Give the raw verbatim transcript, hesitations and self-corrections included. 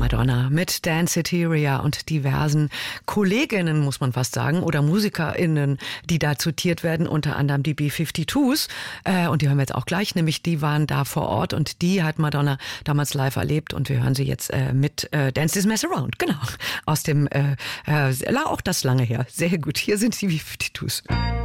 Madonna mit Dan Soteria und diversen Kolleginnen, muss man fast sagen, oder MusikerInnen, die da zitiert werden, unter anderem die B fünfundfünfzigers. Äh, und die hören wir jetzt auch gleich, nämlich die waren da vor Ort und die hat Madonna damals live erlebt und wir hören sie jetzt äh, mit äh, Dance This Mess Around, genau, aus dem, äh, äh, auch das lange her. Sehr gut, hier sind die B fünfundfünfzigers.